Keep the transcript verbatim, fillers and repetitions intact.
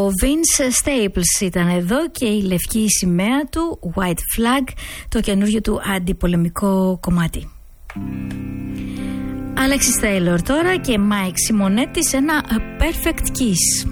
Vince Staples ήταν εδώ και η λευκή σημαία του, White Flag, το καινούριο του αντιπολεμικό κομμάτι. Alexis Taylor τώρα και Mike Simonetti σε ένα Perfect Kiss.